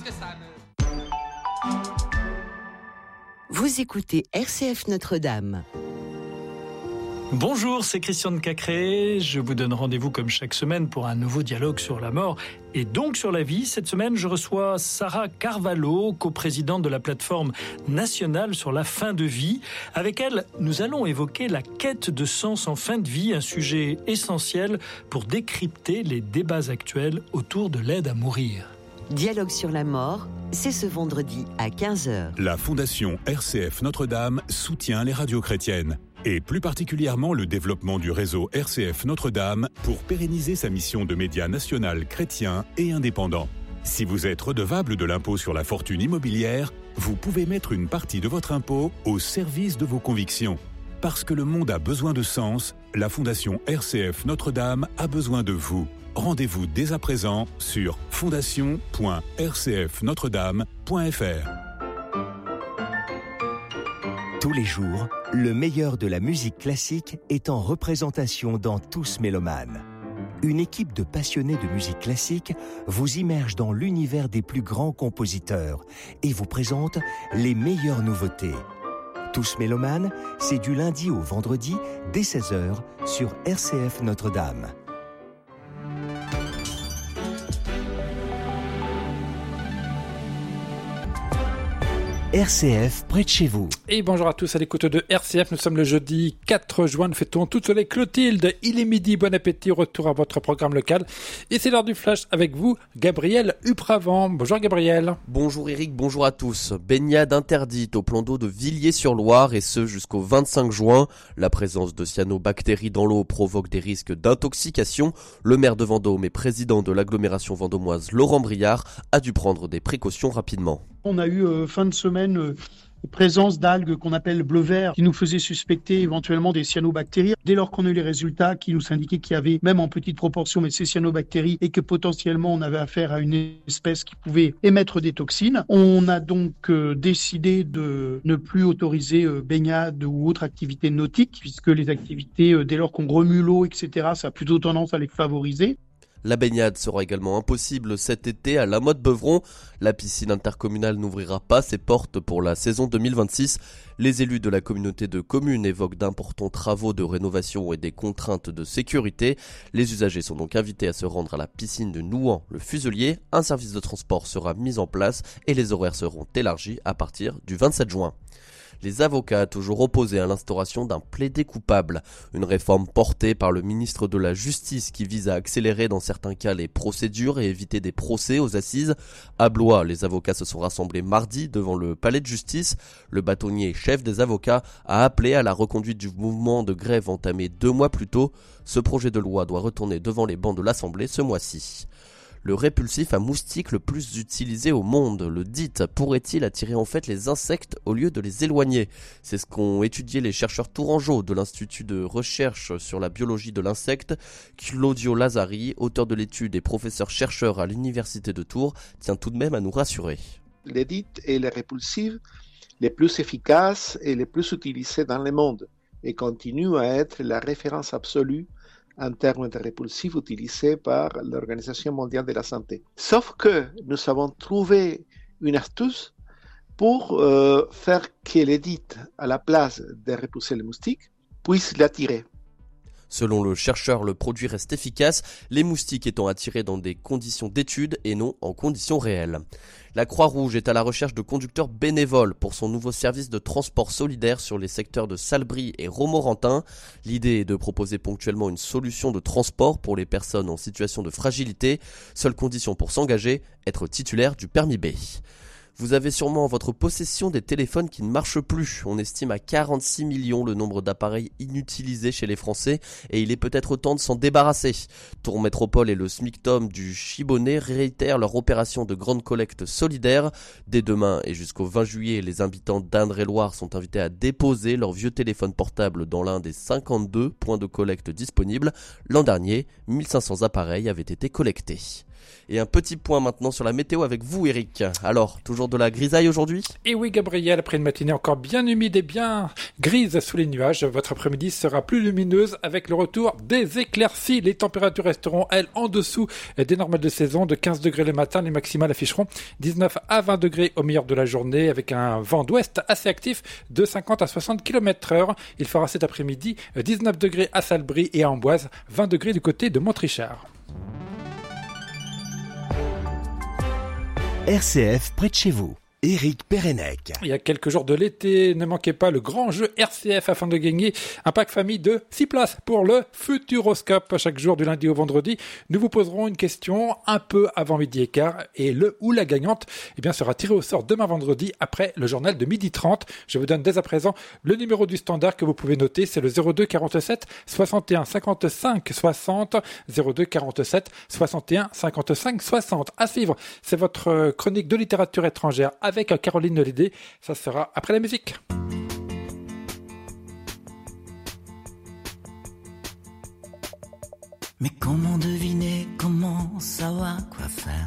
que ça me... Vous écoutez RCF Notre-Dame. Bonjour, c'est Christian de Cacré. Je vous donne rendez-vous comme chaque semaine pour un nouveau dialogue sur la mort et donc sur la vie. Cette semaine, je reçois Sarah Carvalho, coprésidente de la plateforme nationale sur la fin de vie. Avec elle, nous allons évoquer la quête de sens en fin de vie, un sujet essentiel pour décrypter les débats actuels autour de l'aide à mourir. Dialogue sur la mort, c'est ce vendredi à 15h. La Fondation RCF Notre-Dame soutient les radios chrétiennes et plus particulièrement le développement du réseau RCF Notre-Dame pour pérenniser sa mission de média national chrétien et indépendant. Si vous êtes redevable de l'impôt sur la fortune immobilière, vous pouvez mettre une partie de votre impôt au service de vos convictions. Parce que le monde a besoin de sens, la Fondation RCF Notre-Dame a besoin de vous. Rendez-vous dès à présent sur fondation.rcfnotredame.fr. Tous les jours, le meilleur de la musique classique est en représentation dans Tous Mélomanes. Une équipe de passionnés de musique classique vous immerge dans l'univers des plus grands compositeurs et vous présente les meilleures nouveautés. Tous Mélomanes, c'est du lundi au vendredi dès 16h sur RCF Notre-Dame. RCF près de chez vous. Et bonjour à tous à l'écoute de RCF, nous sommes le jeudi 4 juin, nous fêtons toutes les Clotilde. Il est midi, bon appétit, retour à votre programme local. Et c'est l'heure du flash avec vous, Gabriel Upravant. Bonjour Gabriel. Bonjour Eric, bonjour à tous. Baignade interdite au plan d'eau de Villiers-sur-Loire et ce jusqu'au 25 juin. La présence de cyanobactéries dans l'eau provoque des risques d'intoxication. Le maire de Vendôme et président de l'agglomération vendômoise, Laurent Briard, a dû prendre des précautions rapidement. On a eu fin de semaine présence d'algues qu'on appelle bleu-vert qui nous faisaient suspecter éventuellement des cyanobactéries. Dès lors qu'on a eu les résultats qui nous indiquaient qu'il y avait, même en petite proportion, mais ces cyanobactéries et que potentiellement on avait affaire à une espèce qui pouvait émettre des toxines, on a donc décidé de ne plus autoriser baignade ou autre activité nautique puisque les activités, dès lors qu'on remue l'eau, etc., ça a plutôt tendance à les favoriser. La baignade sera également impossible cet été à La Motte-Beuvron. La piscine intercommunale n'ouvrira pas ses portes pour la saison 2026. Les élus de la communauté de communes évoquent d'importants travaux de rénovation et des contraintes de sécurité. Les usagers sont donc invités à se rendre à la piscine de Nouan-le-Fuselier. Un service de transport sera mis en place et les horaires seront élargis à partir du 27 juin. Les avocats toujours opposés à l'instauration d'un plaidé coupable, une réforme portée par le ministre de la Justice qui vise à accélérer dans certains cas les procédures et éviter des procès aux assises. À Blois, les avocats se sont rassemblés mardi devant le palais de justice. Le bâtonnier chef des avocats a appelé à la reconduite du mouvement de grève entamé 2 mois plus tôt. Ce projet de loi doit retourner devant les bancs de l'Assemblée ce mois-ci. Le répulsif à moustiques le plus utilisé au monde, le DEET, pourrait-il attirer en fait les insectes au lieu de les éloigner ? C'est ce qu'ont étudié les chercheurs tourangeaux de l'Institut de recherche sur la biologie de l'insecte. Claudio Lazzari, auteur de l'étude et professeur-chercheur à l'Université de Tours, tient tout de même à nous rassurer. Le DEET est le répulsif le plus efficace et le plus utilisé dans le monde et continue à être la référence absolue en termes de répulsifs utilisés par l'Organisation mondiale de la santé. Sauf que nous avons trouvé une astuce pour faire que le DEET, à la place de repousser les moustiques, puisse l'attirer. Selon le chercheur, le produit reste efficace, les moustiques étant attirés dans des conditions d'étude et non en conditions réelles. La Croix-Rouge est à la recherche de conducteurs bénévoles pour son nouveau service de transport solidaire sur les secteurs de Salbris et Romorantin. L'idée est de proposer ponctuellement une solution de transport pour les personnes en situation de fragilité. Seule condition pour s'engager, être titulaire du permis B. Vous avez sûrement en votre possession des téléphones qui ne marchent plus. On estime à 46 millions le nombre d'appareils inutilisés chez les Français et il est peut-être temps de s'en débarrasser. Tour Métropole et le SMICTOM du Chibonnet réitèrent leur opération de grande collecte solidaire. Dès demain et jusqu'au 20 juillet, les habitants d'Indre-et-Loire sont invités à déposer leurs vieux téléphones portables dans l'un des 52 points de collecte disponibles. L'an dernier, 1500 appareils avaient été collectés. Et un petit point maintenant sur la météo avec vous, Eric. Alors, toujours de la grisaille aujourd'hui ? Et oui, Gabriel, après une matinée encore bien humide et bien grise sous les nuages, votre après-midi sera plus lumineuse avec le retour des éclaircies. Les températures resteront, elles, en dessous des normales de saison, de 15 degrés le matin. Les maximales afficheront 19 à 20 degrés au meilleur de la journée avec un vent d'ouest assez actif de 50 à 60 km/h. Il fera cet après-midi 19 degrés à Salbris et à Amboise, 20 degrés du côté de Montrichard. RCF près de chez vous. Éric Pérenec. Il y a quelques jours de l'été, ne manquez pas le grand jeu RCF afin de gagner un pack famille de 6 places pour le Futuroscope. Chaque jour du lundi au vendredi, nous vous poserons une question un peu avant midi et quart et le ou la gagnante sera tirée au sort demain vendredi après le journal de 12h30. Je vous donne dès à présent le numéro du standard que vous pouvez noter, c'est le 02 47 61 55 60 02 47 61 55 60. À suivre, c'est votre chronique de littérature étrangère avec Caroline Lédé. Ça sera après la musique. Mais comment deviner, comment savoir quoi faire ?